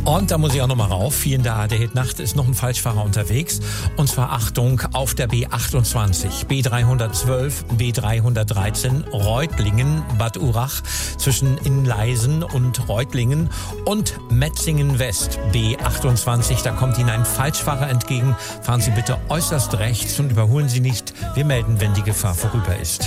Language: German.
Und da muss ich auch nochmal rauf. Hier in der ARD-Nacht ist noch ein Falschfahrer unterwegs. Und zwar Achtung auf der B28, B312, B313, Reutlingen, Bad Urach, zwischen Innleisen und Reutlingen und Metzingen West, B28. Da kommt Ihnen ein Falschfahrer entgegen. Fahren Sie bitte äußerst rechts und überholen Sie nicht. Wir melden, wenn die Gefahr vorüber ist.